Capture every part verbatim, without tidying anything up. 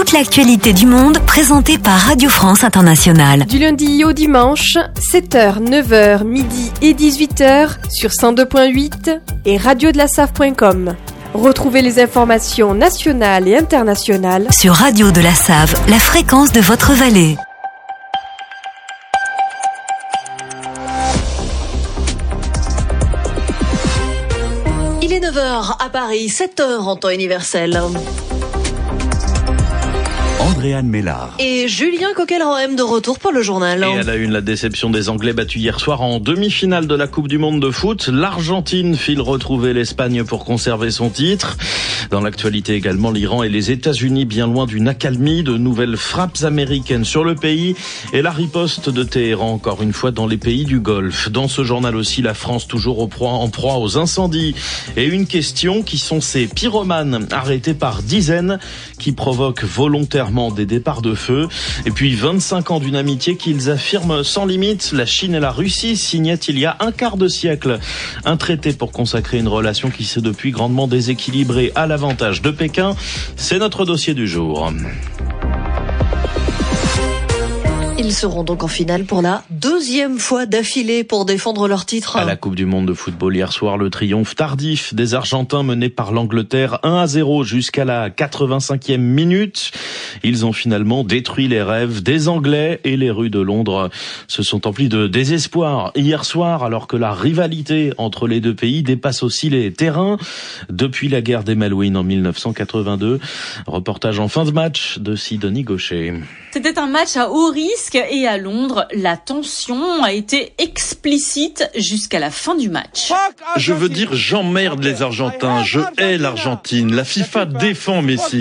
toute l'actualité du monde présentée par Radio France Internationale. Du lundi au dimanche, sept heures, neuf heures, midi et dix-huit heures sur cent deux virgule huit et radio de la save point com. Retrouvez les informations nationales et internationales sur Radio de la Save, la fréquence de votre vallée. Il est neuf heures à Paris, sept heures en temps universel. Andréane Mélard. Et Julien Coquel-Rohem de retour pour le journal. Et à la une, la déception des Anglais battus hier soir en demi-finale de la Coupe du Monde de foot. L'Argentine file retrouver l'Espagne pour conserver son titre. Dans l'actualité également, l'Iran et les États-Unis bien loin d'une accalmie, de nouvelles frappes américaines sur le pays et la riposte de Téhéran encore une fois dans les pays du Golfe. Dans ce journal aussi, la France toujours au proie, en proie aux incendies. Et une question, qui sont ces pyromanes arrêtés par dizaines qui provoquent volontairement des départs de feu. Et puis vingt-cinq ans d'une amitié qu'ils affirment sans limite. La Chine et la Russie signaient il y a un quart de siècle un traité pour consacrer une relation qui s'est depuis grandement déséquilibrée à l'avantage de Pékin. C'est notre dossier du jour. Ils seront donc en finale pour la deuxième fois d'affilée pour défendre leur titre. À la Coupe du Monde de football hier soir, le triomphe tardif des Argentins menés par l'Angleterre un à zéro jusqu'à la quatre-vingt-cinquième minute. Ils ont finalement détruit les rêves des Anglais et les rues de Londres se sont emplies de désespoir hier soir, alors que la rivalité entre les deux pays dépasse aussi les terrains depuis la guerre des Malouines en mille neuf cent quatre-vingt-deux. Reportage en fin de match de Sidonie Gaucher. C'était un match à haut risque et à Londres, la tension a été explicite jusqu'à la fin du match. Je veux dire, j'emmerde les Argentins, je hais l'Argentine, la FIFA défend Messi.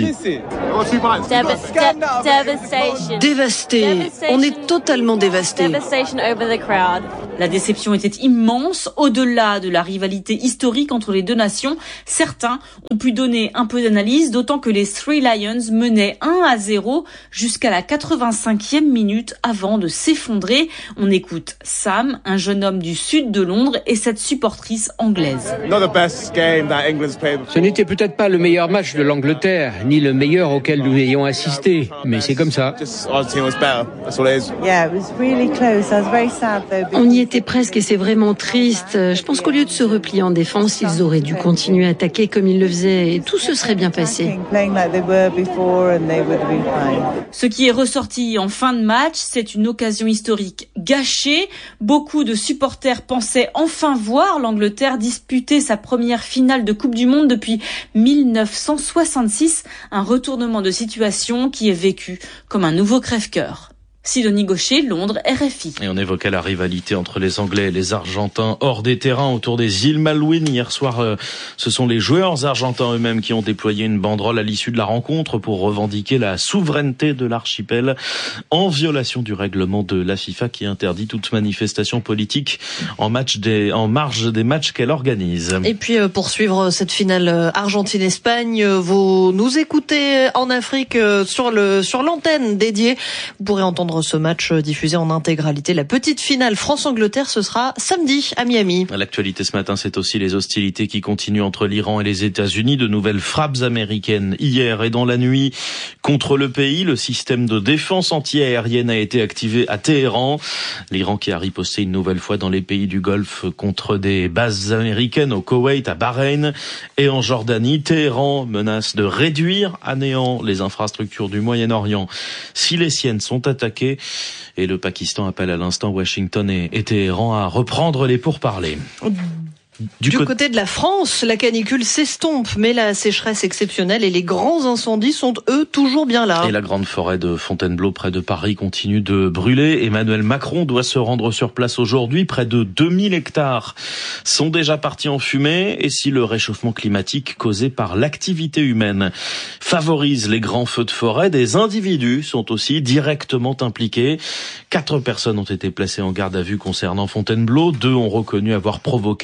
Dévasté, on est totalement dévasté. La déception était immense, au-delà de la rivalité historique entre les deux nations. Certains ont pu donner un peu d'analyse, d'autant que les Three Lions menaient un à zéro jusqu'à la quatre-vingt-cinquième minute avant de s'effondrer. On écoute Sam, un jeune homme du sud de Londres, et cette supportrice anglaise. Ce n'était peut-être pas le meilleur match de l'Angleterre, ni le meilleur auquel nous ayons assisté, mais c'est comme ça. On y était presque et c'est vraiment triste. Je pense qu'au lieu de se replier en défense, ils auraient dû continuer à attaquer comme ils le faisaient et tout se serait bien passé. Ce qui est ressorti en fin de match, c'est une occasion historique gâchée. Beaucoup de supporters pensaient enfin voir l'Angleterre disputer sa première finale de Coupe du Monde depuis mille neuf cent soixante-six, un retournement de situation qui est vécu comme un nouveau crève-cœur. Sidonie Gaucher, Londres, R F I. Et on évoquait la rivalité entre les Anglais et les Argentins hors des terrains autour des îles Malouines. Hier soir, euh, ce sont les joueurs argentins eux-mêmes qui ont déployé une banderole à l'issue de la rencontre pour revendiquer la souveraineté de l'archipel en violation du règlement de la FIFA qui interdit toute manifestation politique en, match des, en marge des matchs qu'elle organise. Et puis euh, pour suivre cette finale euh, Argentine-Espagne, euh, vous nous écoutez en Afrique euh, sur, le, sur l'antenne dédiée. Vous pourrez entendre ce match diffusé en intégralité. La petite finale France-Angleterre, ce sera samedi à Miami. L'actualité ce matin, c'est aussi les hostilités qui continuent entre l'Iran et les États-Unis. De nouvelles frappes américaines hier et dans la nuit contre le pays. Le système de défense anti-aérienne a été activé à Téhéran. L'Iran qui a riposté une nouvelle fois dans les pays du Golfe contre des bases américaines au Koweït, à Bahreïn et en Jordanie. Téhéran menace de réduire à néant les infrastructures du Moyen-Orient si les siennes sont attaquées. Et le Pakistan appelle à l'instant Washington et, et Téhéran à reprendre les pourparlers. Du, du côté de la France, la canicule s'estompe, mais la sécheresse exceptionnelle et les grands incendies sont, eux, toujours bien là. Et la grande forêt de Fontainebleau, près de Paris, continue de brûler. Emmanuel Macron doit se rendre sur place aujourd'hui. Près de deux mille hectares sont déjà partis en fumée. Et si le réchauffement climatique causé par l'activité humaine favorise les grands feux de forêt, des individus sont aussi directement impliqués. Quatre personnes ont été placées en garde à vue concernant Fontainebleau. Deux ont reconnu avoir provoqué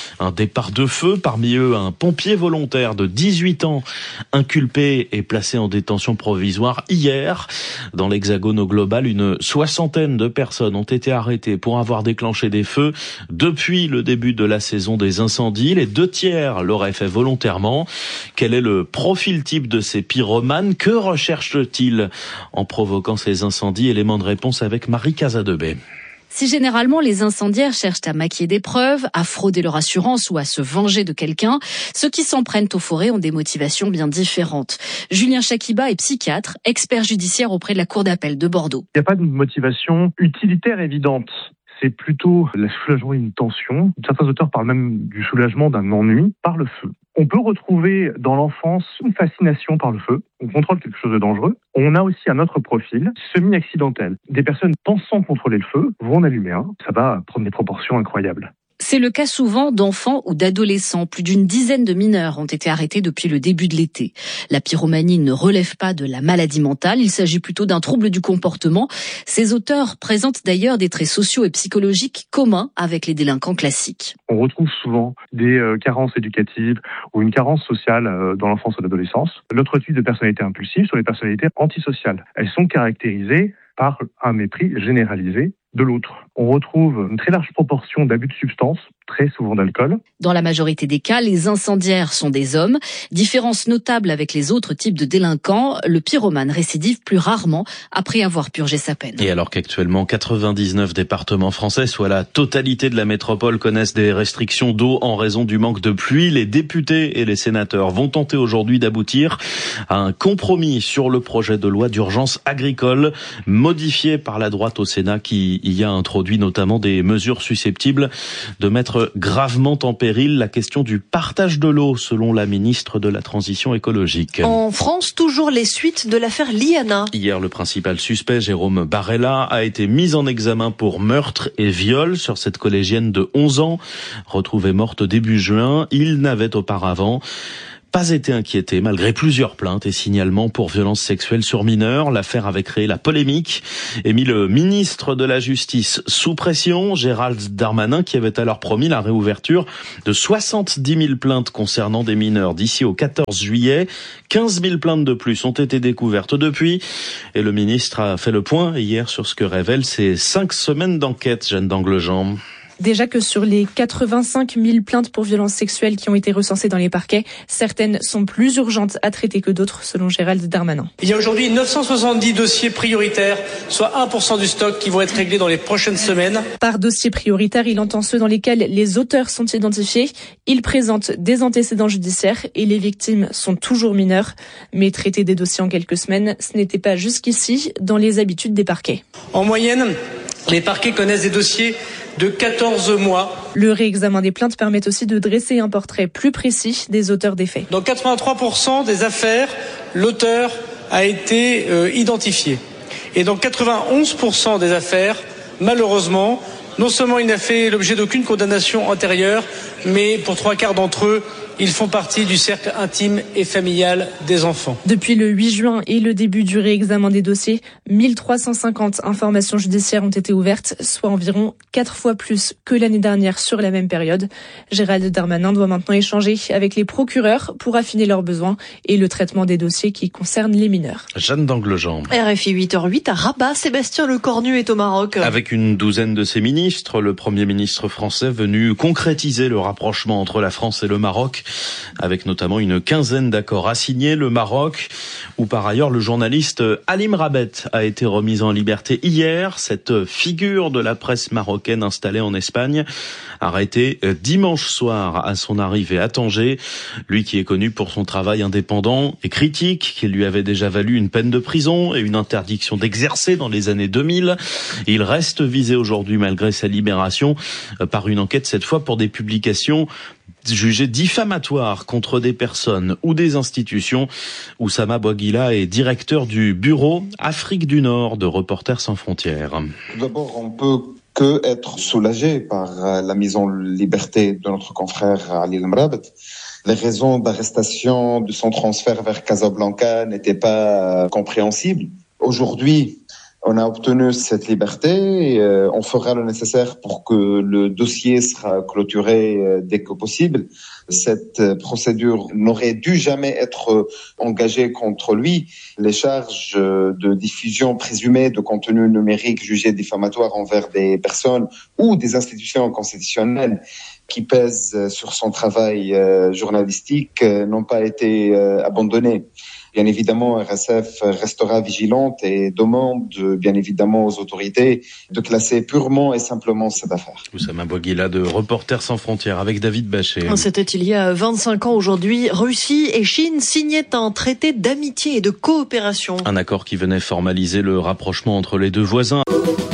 un départ de feu. Parmi eux, un pompier volontaire de dix-huit ans inculpé et placé en détention provisoire hier. Dans l'Hexagone au global, une soixantaine de personnes ont été arrêtées pour avoir déclenché des feux depuis le début de la saison des incendies. Les deux tiers l'auraient fait volontairement. Quel est le profil type de ces pyromanes? Que recherchent-ils en provoquant ces incendies? Élément de réponse avec Marie Casadebey. Si généralement les incendiaires cherchent à maquiller des preuves, à frauder leur assurance ou à se venger de quelqu'un, ceux qui s'en prennent aux forêts ont des motivations bien différentes. Julien Chakiba est psychiatre, expert judiciaire auprès de la Cour d'appel de Bordeaux. Il n'y a pas de motivation utilitaire évidente. C'est plutôt le soulagement d'une tension. Certains auteurs parlent même du soulagement d'un ennui par le feu. On peut retrouver dans l'enfance une fascination par le feu. On contrôle quelque chose de dangereux. On a aussi un autre profil, semi-accidentel. Des personnes pensant contrôler le feu vont en allumer un. Ça va prendre des proportions incroyables. C'est le cas souvent d'enfants ou d'adolescents. Plus d'une dizaine de mineurs ont été arrêtés depuis le début de l'été. La pyromanie ne relève pas de la maladie mentale, il s'agit plutôt d'un trouble du comportement. Ces auteurs présentent d'ailleurs des traits sociaux et psychologiques communs avec les délinquants classiques. On retrouve souvent des euh, carences éducatives ou une carence sociale euh, dans l'enfance ou l'adolescence. L'autre type de personnalité impulsive sont les personnalités antisociales. Elles sont caractérisées par un mépris généralisé de l'autre. On retrouve une très large proportion d'abus de substances, très souvent d'alcool. Dans la majorité des cas, les incendiaires sont des hommes. Différence notable avec les autres types de délinquants, le pyromane récidive plus rarement après avoir purgé sa peine. Et alors qu'actuellement quatre-vingt-dix-neuf départements français, soit la totalité de la métropole, connaissent des restrictions d'eau en raison du manque de pluie, les députés et les sénateurs vont tenter aujourd'hui d'aboutir à un compromis sur le projet de loi d'urgence agricole, modifié par la droite au Sénat qui y a introduit notamment des mesures susceptibles de mettre gravement en péril la question du partage de l'eau, selon la ministre de la Transition écologique. En France, toujours les suites de l'affaire Liana. Hier, le principal suspect, Jérôme Barella, a été mis en examen pour meurtre et viol sur cette collégienne de onze ans, retrouvée morte début juin. Il n'avait auparavant pas été inquiété malgré plusieurs plaintes et signalements pour violences sexuelles sur mineurs. L'affaire avait créé la polémique et mis le ministre de la Justice sous pression, Gérald Darmanin, qui avait alors promis la réouverture de soixante-dix mille plaintes concernant des mineurs d'ici au quatorze juillet. quinze mille plaintes de plus ont été découvertes depuis et le ministre a fait le point hier sur ce que révèlent ces cinq semaines d'enquête, Jeanne d'Anglejean. Déjà que sur les quatre-vingt-cinq mille plaintes pour violences sexuelles qui ont été recensées dans les parquets, certaines sont plus urgentes à traiter que d'autres, selon Gérald Darmanin. Il y a aujourd'hui neuf cent soixante-dix dossiers prioritaires, soit un pour cent du stock qui vont être réglés dans les prochaines semaines. Par dossier prioritaire, il entend ceux dans lesquels les auteurs sont identifiés. Il présente des antécédents judiciaires et les victimes sont toujours mineures. Mais traiter des dossiers en quelques semaines, ce n'était pas jusqu'ici dans les habitudes des parquets. En moyenne, les parquets connaissent des dossiers de quatorze mois. Le réexamen des plaintes permet aussi de dresser un portrait plus précis des auteurs des faits. Dans quatre-vingt-trois pour cent des affaires, l'auteur a été euh, identifié. Et dans quatre-vingt-onze pour cent des affaires, malheureusement, non seulement il n'a fait l'objet d'aucune condamnation antérieure, mais pour trois quarts d'entre eux, ils font partie du cercle intime et familial des enfants. Depuis le huit juin et le début du réexamen des dossiers, mille trois cent cinquante informations judiciaires ont été ouvertes, soit environ quatre fois plus que l'année dernière sur la même période. Gérald Darmanin doit maintenant échanger avec les procureurs pour affiner leurs besoins et le traitement des dossiers qui concernent les mineurs. Jeanne d'Anglejean. R F I huit heures huit à Rabat, Sébastien Lecornu est au Maroc. Avec une douzaine de ses ministres, le Premier ministre français venu concrétiser le rapprochement entre la France et le Maroc, avec notamment une quinzaine d'accords assignés. Le Maroc, où par ailleurs le journaliste Halim Rabet a été remis en liberté hier. Cette figure de la presse marocaine installée en Espagne, arrêté dimanche soir à son arrivée à Tanger. Lui qui est connu pour son travail indépendant et critique, qui lui avait déjà valu une peine de prison et une interdiction d'exercer dans les années deux mille. Il reste visé aujourd'hui malgré sa libération par une enquête cette fois pour des publications jugé diffamatoire contre des personnes ou des institutions. Oussama Bouaguila est directeur du bureau Afrique du Nord de Reporters sans frontières. Tout d'abord, on peut que être soulagé par la mise en liberté de notre confrère Ali Lemrabet. Les raisons d'arrestation de son transfert vers Casablanca n'étaient pas compréhensibles. Aujourd'hui, On a obtenu cette liberté et euh, on fera le nécessaire pour que le dossier sera clôturé euh, dès que possible. Cette euh, procédure n'aurait dû jamais être euh, engagée contre lui. Les charges euh, de diffusion présumée de contenu numérique jugé diffamatoire envers des personnes ou des institutions constitutionnelles qui pèsent sur son travail euh, journalistique euh, n'ont pas été euh, abandonnées. Bien évidemment, R S F restera vigilante et demande, bien évidemment, aux autorités de classer purement et simplement cette affaire. Oussama Bouaguila de Reporters sans frontières avec David Bachet. C'était il y a vingt-cinq ans aujourd'hui. Russie et Chine signaient un traité d'amitié et de coopération. Un accord qui venait formaliser le rapprochement entre les deux voisins.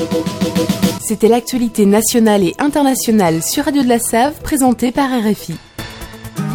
C'était l'actualité nationale et internationale sur Radio de la Save, présentée par R F I.